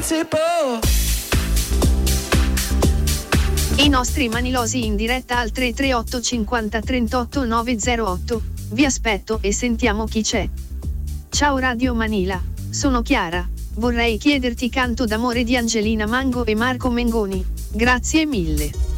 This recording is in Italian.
I nostri manilosi in diretta al 338 50 38 908. Vi aspetto e sentiamo chi c'è. Ciao Radio Manila, sono Chiara. Vorrei chiederti Canto d'amore di Angelina Mango e Marco Mengoni. Grazie mille.